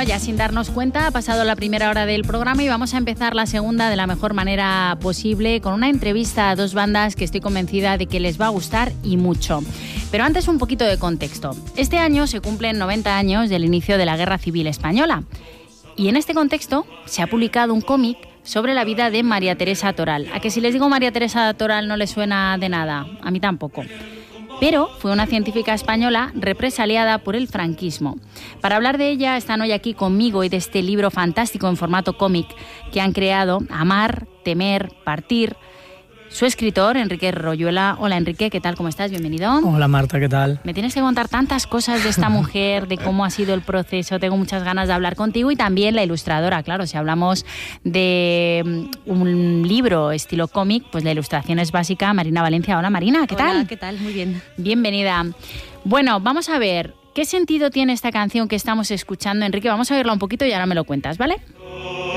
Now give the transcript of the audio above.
Bueno, ya sin darnos cuenta, ha pasado la primera hora del programa y vamos a empezar la segunda de la mejor manera posible con una entrevista a dos bandas que estoy convencida de que les va a gustar y mucho. Pero antes un poquito de contexto. Este año se cumplen 90 años del inicio de la Guerra Civil Española y en este contexto se ha publicado un cómic sobre la vida de María Teresa Toral. ¿A que si les digo María Teresa Toral no les suena de nada? A mí tampoco. Pero fue una científica española represaliada por el franquismo. Para hablar de ella están hoy aquí conmigo y de este libro fantástico en formato cómic que han creado: Amar, Temer, Partir. Su escritor, Enrique Royuela. Hola Enrique, ¿qué tal? ¿Cómo estás? Bienvenido. Hola Marta, ¿qué tal? Me tienes que contar tantas cosas de esta mujer, de cómo ha sido el proceso. Tengo muchas ganas de hablar contigo y también la ilustradora. Claro, si hablamos de un libro estilo cómic, pues la ilustración es básica. Marina Valencia. Hola Marina, ¿qué tal? Hola, ¿qué tal? Muy bien. Bienvenida. Bueno, vamos a ver, ¿qué sentido tiene esta canción que estamos escuchando? Enrique, vamos a oírla un poquito y ahora me lo cuentas, ¿vale?